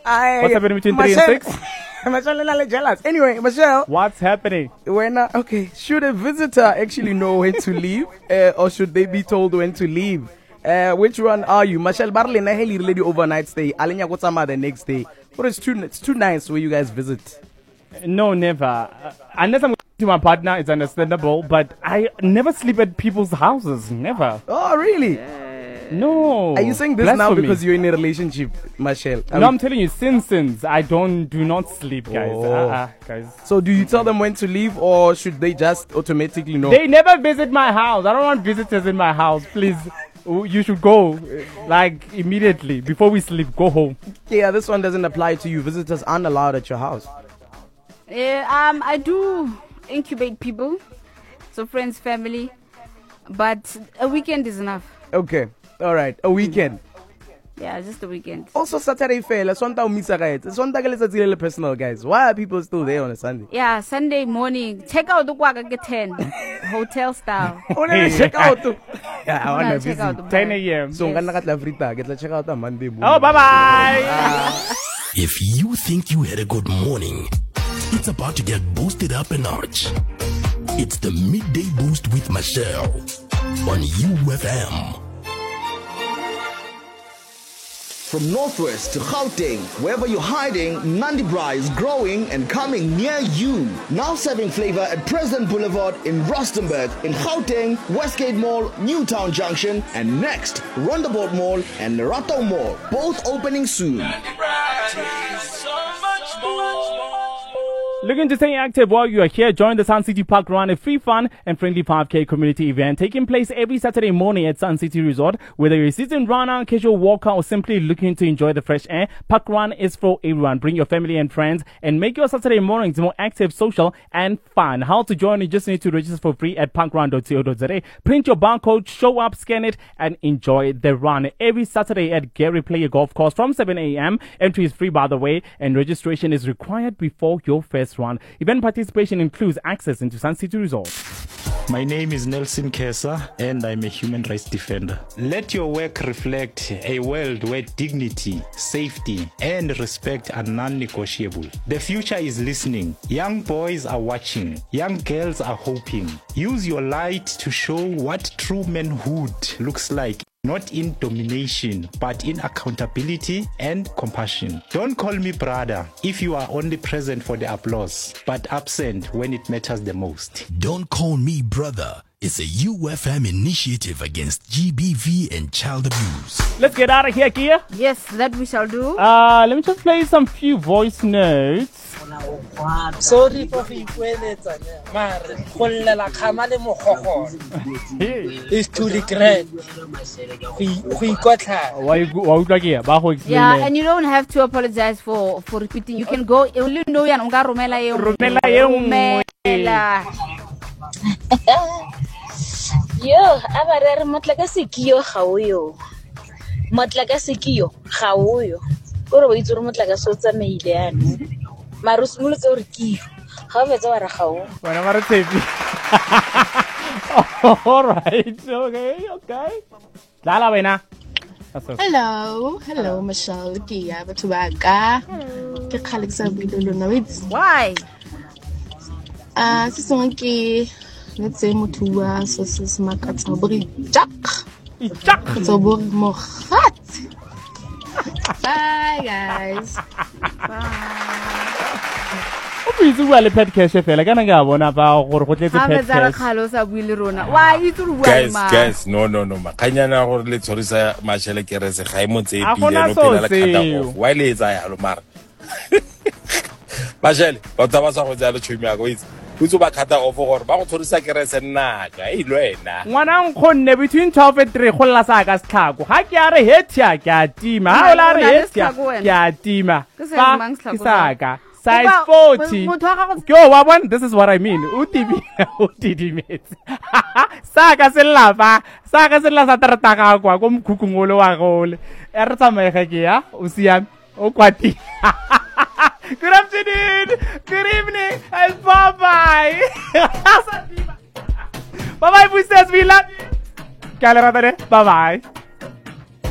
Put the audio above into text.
What's happening between 3 and 6? Michelle, jealous. Anyway, Michelle. What's happening? Okay, should a visitor actually know when to leave, or should they be told when to leave? Which one are you? Michelle Barley na heli lady overnight stay. Alenya Kotsama the next day. But it's too nice where you guys visit. No, never. Unless I'm to my partner, it's understandable. But I never sleep at people's houses. Never. Oh, really? No. Are you saying this now because you're in a relationship, Michelle? No, I'm telling you, since I do not sleep, guys. Guys. So do you tell them when to leave, or should they just automatically know? They never visit my house. I don't want visitors in my house. Please, you should go like immediately before we sleep. Go home. Yeah, this one doesn't apply to you. Visitors aren't allowed at your house. I do incubate people, so friends, family, but a weekend is enough. Okay. All right, a weekend. Yeah, just a weekend. Also Saturday fair, Sonta umisa guys. Sonta ke personal guys. Why are people still there on a Sunday? Yeah, Sunday morning. Check out the Kwaka get 10. Hotel style. Check out. Yeah, I want to check out visit. 10 a.m. So ngana ka tla frita, get check out on Monday morning. Oh, bye-bye. If you think you had a good morning, it's about to get boosted up a notch. It's the Midday Boost with Michelle on UFM. From Northwest to Gauteng, wherever you're hiding, Nandi Braai is growing and coming near you. Now serving flavor at President Boulevard in Rustenburg, in Gauteng, Westgate Mall, Newtown Junction, and next, Rondeboort Mall and Lerato Mall, both opening soon. Looking to stay active while you are here, join the Sun City Park Run, a free, fun and friendly 5K community event taking place every Saturday morning at Sun City Resort. Whether you're a seasoned runner, casual walker, or simply looking to enjoy the fresh air, Park Run is for everyone. Bring your family and friends and make your Saturday mornings more active, social and fun. How to join? You just need to register for free at parkrun.co.za. Print your barcode, show up, scan it and enjoy the run. Every Saturday at Gary Player Golf Course from 7 a.m. Entry is free, by the way, and registration is required before your first run. Event participation includes access into Sun City Resort. My name is Nelson Kesa and I'm a human rights defender. Let your work reflect a world where dignity, safety and respect are non-negotiable. The future is listening. Young boys are watching. Young girls are hoping. Use your light to show what true manhood looks like. Not in domination, but in accountability and compassion. Don't call me brother if you are only present for the applause, but absent when it matters the most. Don't call me brother. It's a UFM initiative against GBV and child abuse. Let's get out of here, Kia. Yes, that we shall do. Let me just play some few voice notes. Sorry for it's to regret. Yeah, and you don't have to apologize for repeating. You can go. You know, Yo, abarere motlaka sekio ga o yo. Motlaka sekio ga o yo. Gore ba itse motlaka so tsamaile yana. Marus mulotse gore kio. Ga o betsa wa ra ga o. Bona mara tshepi. All right. Okay. Dala wena. Hello, Michelle. Kia batho ba ka. Ke khaleksa bidolo na wits. Why? Se song ke let's say Mutua, so is Makatobri Jack. So bye, guys. Guys, no. Makanyana gore le tshorisa mashele ke re se ga e motse e pile no pela la khata go. Why le etsa ya lo mara? Mashele, ba taba sa go tsala tshumi ya go itse. Utso ba khata ofo gore ba go tshorisa ke re se nnaka e lwena. Ngwana nkgonne between 12 and 3 go lla sa ka setlhako. Ha ke a re hetia ke a tima. Ha o la re hetia ke a tima. Ke saka. Size 40. Yo, Wawan, this is what I mean. Utidimetse. Saka selapa. Saka selasa tartaka kwa ko mkhukungolo wa gole. E re tsamaega ke ya o siame o kwati. Good afternoon, good evening, and bye-bye. Bye-bye, boosters, we love you. Bye-bye.